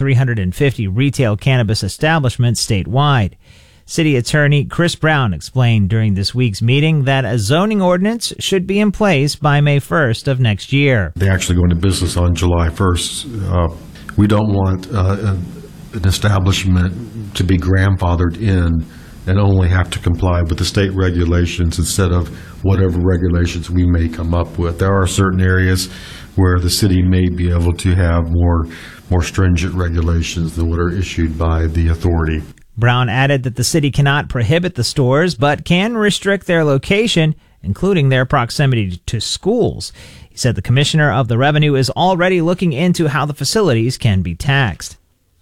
350 retail cannabis establishments statewide. City Attorney Chris Brown explained during this week's meeting that a zoning ordinance should be in place by May 1st of next year. They actually go into business on July 1st. We don't want an establishment to be grandfathered in and only have to comply with the state regulations instead of whatever regulations we may come up with. There are certain areas where the city may be able to have more stringent regulations than what are issued by the authority. Brown added that the city cannot prohibit the stores, but can restrict their location, including their proximity to schools. He said the Commissioner of the Revenue is already looking into how the facilities can be taxed.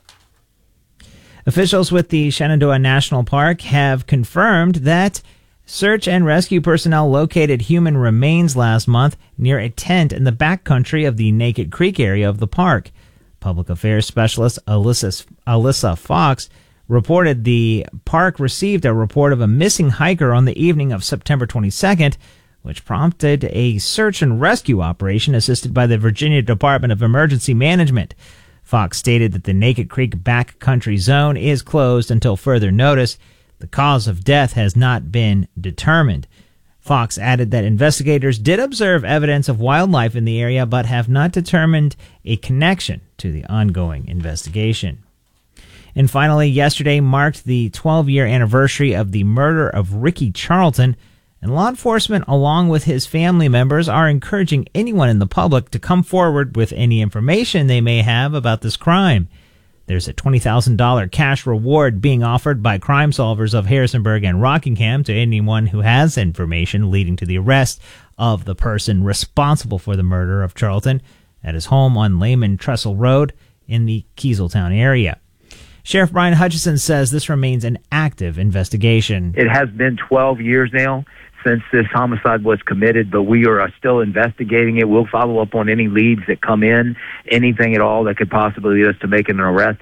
Officials with the Shenandoah National Park have confirmed that search and rescue personnel located human remains last month near a tent in the backcountry of the Naked Creek area of the park. Public Affairs Specialist Alyssa Fox reported the park received a report of a missing hiker on the evening of September 22nd, which prompted a search and rescue operation assisted by the Virginia Department of Emergency Management. Fox stated that the Naked Creek backcountry zone is closed until further notice. The cause of death has not been determined. Fox added that investigators did observe evidence of wildlife in the area but have not determined a connection to the ongoing investigation. And finally, yesterday marked the 12-year anniversary of the murder of Ricky Charlton, and law enforcement, along with his family members, are encouraging anyone in the public to come forward with any information they may have about this crime. There's a $20,000 cash reward being offered by Crime Solvers of Harrisonburg and Rockingham to anyone who has information leading to the arrest of the person responsible for the murder of Charlton at his home on Lehman Trestle Road in the Kieseltown area. Sheriff Brian Hutchison says this remains an active investigation. It has been 12 years now since this homicide was committed, but we are still investigating it. We'll follow up on any leads that come in, anything at all that could possibly lead us to making an arrest.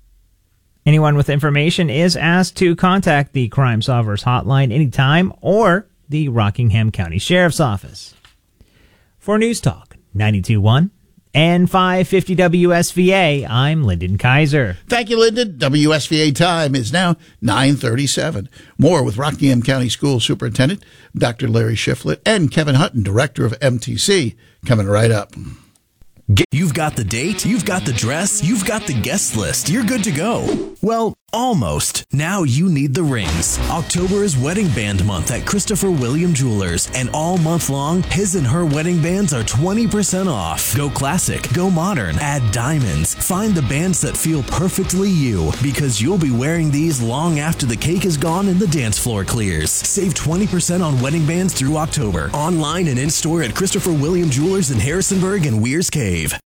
Anyone with information is asked to contact the Crime Solvers hotline anytime or the Rockingham County Sheriff's Office. For News Talk 92.1 and 550 WSVA, I'm Lyndon Kaiser. Thank you, Lyndon. WSVA time is now 9:37. More with Rockingham County School Superintendent Dr. Larry Shiflett and Kevin Hutton, Director of MTC, coming right up. You've got the date, you've got the dress, you've got the guest list. You're good to go. Well, almost. Now you need the rings. October is Wedding Band Month at Christopher William Jewelers, and all month long, his and her wedding bands are 20% off. Go classic, go modern, add diamonds. Find the bands that feel perfectly you, because you'll be wearing these long after the cake is gone and the dance floor clears. Save 20% on wedding bands through October. Online and in-store at Christopher William Jewelers in Harrisonburg and Weir's Cave.